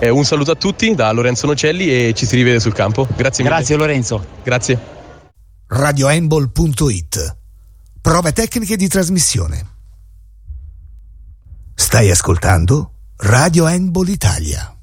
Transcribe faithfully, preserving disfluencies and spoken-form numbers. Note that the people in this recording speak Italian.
Eh, un saluto a tutti da Lorenzo Nocelli e ci si rivede sul campo. Grazie mille. Grazie Lorenzo. Grazie. radiohandball punto it. Prove tecniche di trasmissione. Stai ascoltando Radio Handball Italia.